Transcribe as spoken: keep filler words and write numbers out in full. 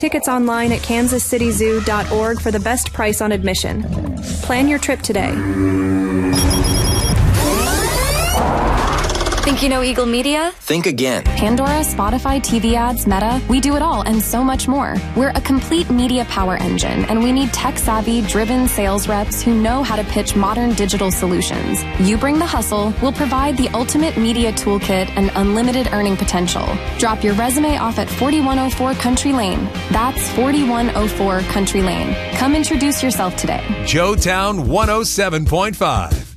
Tickets online at kansas city zoo dot org for the best price on admission. Plan your trip today. Think you know Eagle Media? Think again. Pandora, Spotify, T V ads, Meta, we do it all and so much more. We're a complete media power engine, and we need tech-savvy, driven sales reps who know how to pitch modern digital solutions. You bring the hustle, we'll provide the ultimate media toolkit and unlimited earning potential. Drop your resume off at forty-one oh four Country Lane. That's forty-one oh four Country Lane. Come introduce yourself today. Joetown one oh seven point five.